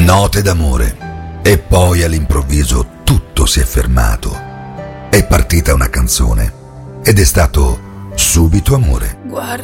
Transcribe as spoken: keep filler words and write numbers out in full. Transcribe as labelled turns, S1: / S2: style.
S1: note d'amore, e poi all'improvviso tutto si è fermato. È partita una canzone ed è stato subito amore.
S2: Guarda